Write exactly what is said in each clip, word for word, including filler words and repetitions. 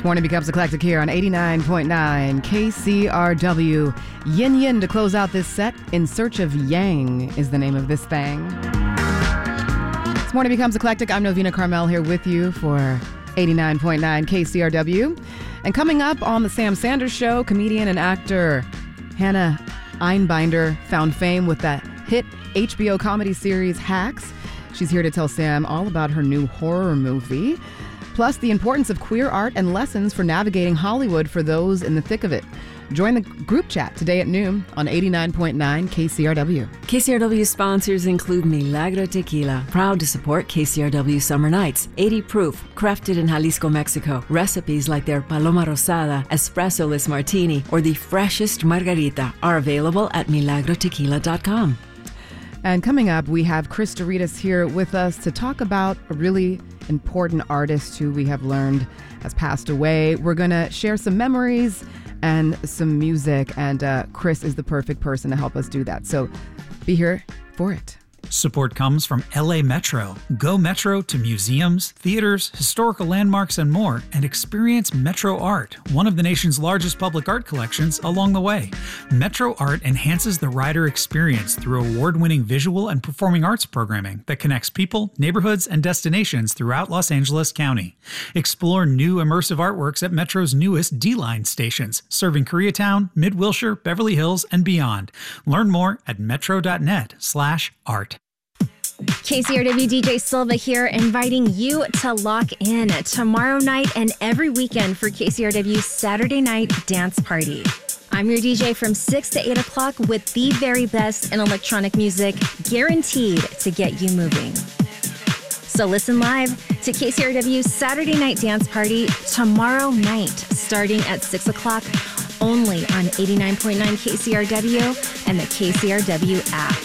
Morning Becomes Eclectic here on eighty-nine point nine K C R W. Yin Yin to close out this set. In Search of Yang is the name of this thing. This Morning Becomes Eclectic. I'm Novena Carmel here with you for eighty-nine point nine K C R W. And coming up on the Sam Sanders Show, comedian and actor Hannah Einbinder found fame with that hit H B O comedy series Hacks. She's here to tell Sam all about her new horror movie. Plus, the importance of queer art and lessons for navigating Hollywood for those in the thick of it. Join the group chat today at noon on eighty-nine point nine K C R W. K C R W sponsors include Milagro Tequila, proud to support K C R W Summer Nights. eighty proof, crafted in Jalisco, Mexico. Recipes like their Paloma Rosada, Espresso-less Martini, or the freshest Margarita are available at milagro tequila dot com. And coming up, we have Chris Doritas here with us to talk about a really important artist who we have learned has passed away. We're going to share some memories and some music, and uh, Chris is the perfect person to help us do that. So be here for it. Support comes from L A Metro. Go Metro to museums, theaters, historical landmarks, and more, and experience Metro Art, one of the nation's largest public art collections, along the way. Metro Art enhances the rider experience through award-winning visual and performing arts programming that connects people, neighborhoods, and destinations throughout Los Angeles County. Explore new immersive artworks at Metro's newest D-Line stations, serving Koreatown, Mid-Wilshire, Beverly Hills, and beyond. Learn more at metro.net slash art. K C R W D J Silva here, inviting you to lock in tomorrow night and every weekend for K C R W's Saturday Night Dance Party. I'm your D J from six to eight o'clock with the very best in electronic music, guaranteed to get you moving. So listen live to K C R W's Saturday Night Dance Party tomorrow night, starting at six o'clock, only on eighty-nine point nine K C R W and the K C R W app.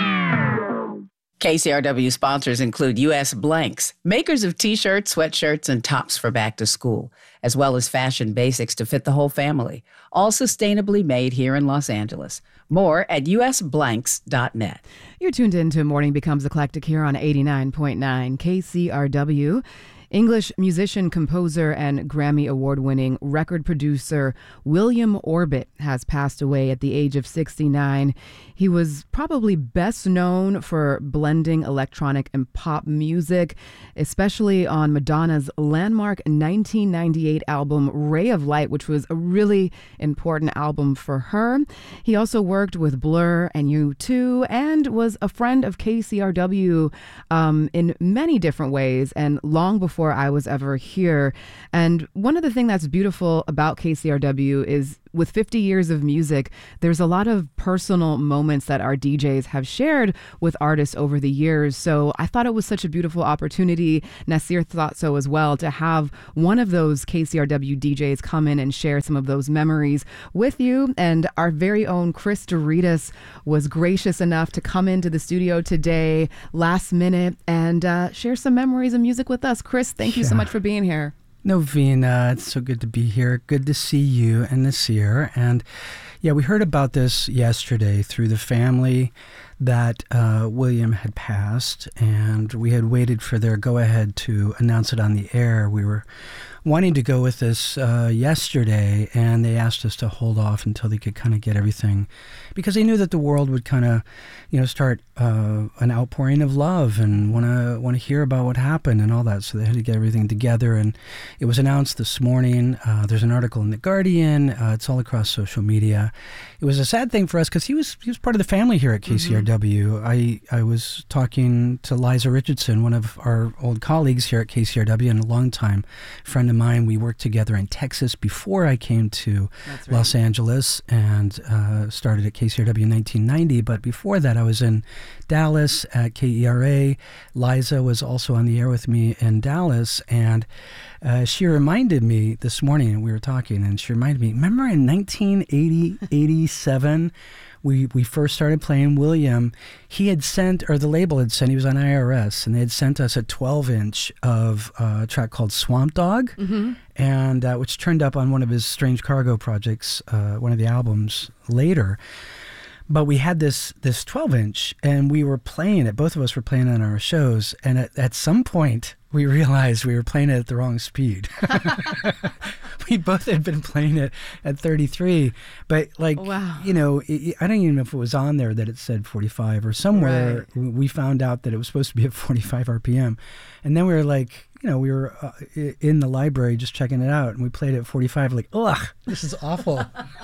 K C R W sponsors include U S Blanks, makers of t-shirts, sweatshirts, and tops for back to school, as well as fashion basics to fit the whole family, all sustainably made here in Los Angeles. More at u s blanks dot net. You're tuned in to Morning Becomes Eclectic here on eighty-nine point nine K C R W. English musician, composer, and Grammy Award-winning record producer William Orbit has passed away at the age of sixty-nine. He was probably best known for blending electronic and pop music, especially on Madonna's landmark nineteen ninety-eight album Ray of Light, which was a really important album for her. He also worked with Blur and U two and was a friend of K C R W um, in many different ways and long before Before I was ever here. And one of the things that's beautiful about K C R W is with fifty years of music, there's a lot of personal moments that our D Js have shared with artists over the years. So I thought it was such a beautiful opportunity. Nasir thought so as well, to have one of those K C R W D Js come in and share some of those memories with you. And our very own Chris Doritas was gracious enough to come into the studio today, last minute, and uh, share some memories and music with us. Chris, thank you yeah. so much for being here. Novena, it's so good to be here. Good to see you and Nasir. And yeah, we heard about this yesterday through the family that uh, William had passed, and we had waited for their go-ahead to announce it on the air. We were wanting to go with this uh, yesterday, and they asked us to hold off until they could kind of get everything, because they knew that the world would kind of, you know, start uh, an outpouring of love and want to want to hear about what happened and all that. So they had to get everything together, and it was announced this morning. Uh, there's an article in The Guardian. Uh, it's all across social media. It was a sad thing for us because he was he was part of the family here at K C R W. Mm-hmm. I I was talking to Liza Richardson, one of our old colleagues here at K C R W and a longtime friend of mine. We worked together in Texas before I came to right. Los Angeles and uh, started at K C R W in nineteen ninety. But before that, I was in Dallas at K E R A. Liza was also on the air with me in Dallas, and uh, she reminded me this morning, and we were talking, and she reminded me, remember in nineteen eighty, eighty-seven, we, we first started playing William. He had sent, or the label had sent, he was on I R S, and they had sent us a twelve inch of uh, a track called Swamp Dog, mm-hmm. and uh, which turned up on one of his Strange Cargo projects, uh, one of the albums later. But we had this this twelve inch, and we were playing it. Both of us were playing on our shows, and at, at some point, we realized we were playing it at the wrong speed. We both had been playing it at thirty-three, but like, wow. you know, it, I don't even know if it was on there that it said forty-five or somewhere. Right. We found out that it was supposed to be at forty-five R P M. And then we were like, you know, we were uh, in the library just checking it out, and we played it at forty-five, like, ugh, this is awful.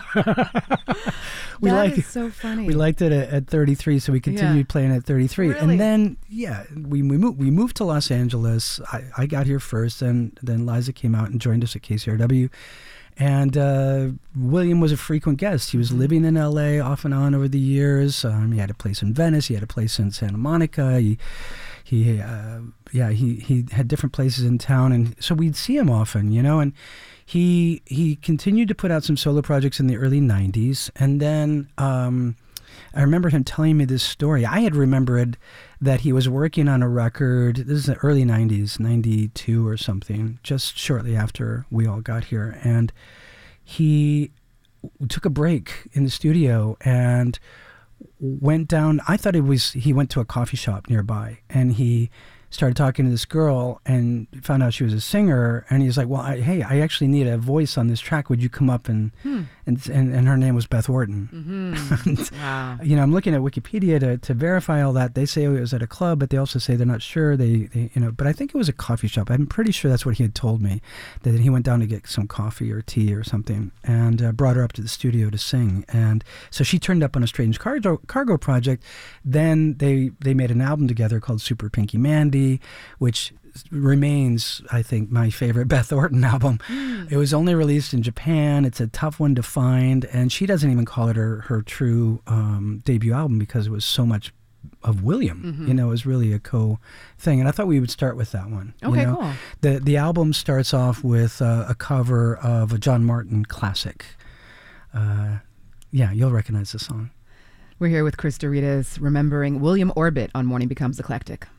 we that liked, is so funny. We liked it at, at thirty-three, so we continued yeah. playing at thirty-three. Really? And then, yeah, we we moved, we moved to Los Angeles. I, I got here first, and then Liza came out and joined us at K C R W. And uh, William was a frequent guest. He was living in L A off and on over the years. Um, he had a place in Venice. He had a place in Santa Monica. He, he, uh, yeah, he he had different places in town, and so we'd see him often, you know. And he he continued to put out some solo projects in the early nineties, and then um, I remember him telling me this story. I had remembered that he was working on a record. This is the early nineties, ninety-two or something, just shortly after we all got here. And he took a break in the studio and went down. I thought it was, he went to a coffee shop nearby, and he started talking to this girl and found out she was a singer. And he's like, well, I, hey, I actually need a voice on this track. Would you come up? And hmm. and, and and her name was Beth Orton. Mm-hmm. and, wow. You know, I'm looking at Wikipedia to, to verify all that. They say it was at a club, but they also say they're not sure. They, they, you know, but I think it was a coffee shop. I'm pretty sure that's what he had told me, that he went down to get some coffee or tea or something, and uh, brought her up to the studio to sing. And so she turned up on a Strange Cargo, Cargo project. Then they they made an album together called Super Pinky Mandy, which remains, I think, my favorite Beth Orton album. Mm. It was only released in Japan. It's a tough one to find, and she doesn't even call it her, her true um, debut album because it was so much of William. Mm-hmm. You know, it was really a co-thing, and I thought we would start with that one. Okay, you know? cool. The, the album starts off with uh, a cover of a John Martin classic. Uh, yeah, you'll recognize the song. We're here with Chris Douridas, remembering William Orbit on Morning Becomes Eclectic.